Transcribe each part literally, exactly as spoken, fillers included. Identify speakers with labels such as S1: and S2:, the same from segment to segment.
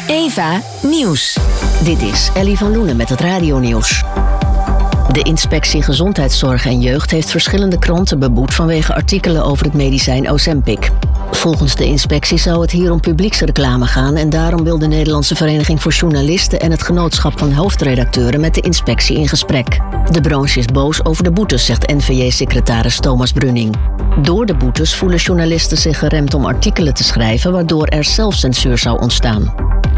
S1: Eva Nieuws.
S2: Dit is Ellie van Loenen met het radionieuws. De Inspectie Gezondheidszorg en Jeugd heeft verschillende kranten beboet vanwege artikelen over het medicijn Ozempic. Volgens de inspectie zou het hier om publieksreclame gaan en daarom wil de Nederlandse Vereniging voor Journalisten en het Genootschap van Hoofdredacteuren met de inspectie in gesprek. De branche is boos over de boetes, zegt N V J-secretaris Thomas Bruning. Door de boetes voelen journalisten zich geremd om artikelen te schrijven, waardoor er zelfcensuur zou ontstaan.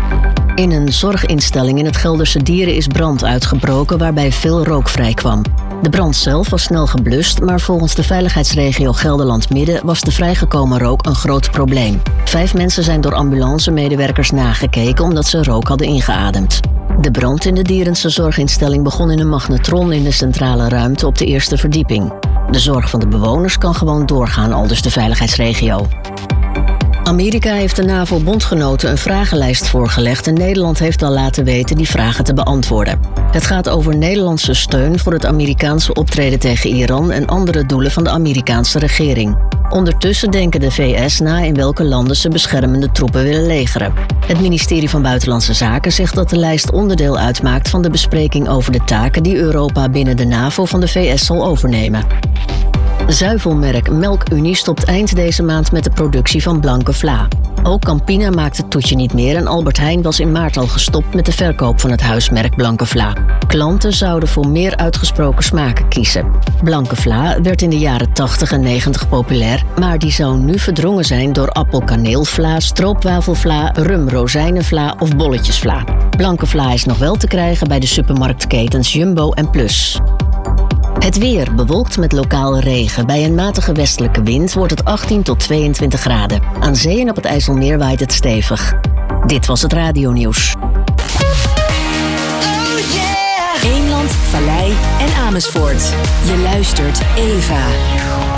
S2: In een zorginstelling in het Gelderse Dieren is brand uitgebroken waarbij veel rook vrijkwam. De brand zelf was snel geblust, maar volgens de veiligheidsregio Gelderland-Midden was de vrijgekomen rook een groot probleem. Vijf mensen zijn door ambulancemedewerkers nagekeken omdat ze rook hadden ingeademd. De brand in de Dierense zorginstelling begon in een magnetron in de centrale ruimte op de eerste verdieping. De zorg van de bewoners kan gewoon doorgaan, aldus de veiligheidsregio. Amerika heeft de NAVO-bondgenoten een vragenlijst voorgelegd en Nederland heeft al laten weten die vragen te beantwoorden. Het gaat over Nederlandse steun voor het Amerikaanse optreden tegen Iran en andere doelen van de Amerikaanse regering. Ondertussen denken de V S na in welke landen ze beschermende troepen willen legeren. Het ministerie van Buitenlandse Zaken zegt dat de lijst onderdeel uitmaakt van de bespreking over de taken die Europa binnen de NAVO van de V S zal overnemen. Zuivelmerk Melkunie stopt eind deze maand met de productie van blanke vla. Ook Campina maakt het toetje niet meer en Albert Heijn was in maart al gestopt met de verkoop van het huismerk blanke vla. Klanten zouden voor meer uitgesproken smaken kiezen. Blanke vla werd in de jaren tachtig en negentig populair, maar die zou nu verdrongen zijn door appelkaneelvla, stroopwafelvla, rum-rozijnenvla of bolletjesvla. Blanke vla is nog wel te krijgen bij de supermarktketens Jumbo en Plus. Het weer bewolkt met lokale regen. Bij een matige westelijke wind wordt het achttien tot tweeëntwintig graden. Aan zee en op het IJsselmeer waait het stevig. Dit was het radionieuws.
S1: Oh yeah! Eemland, Vallei en Amersfoort. Je luistert Eva.